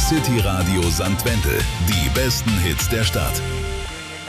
City Radio St. Wendel. Die besten Hits der Stadt.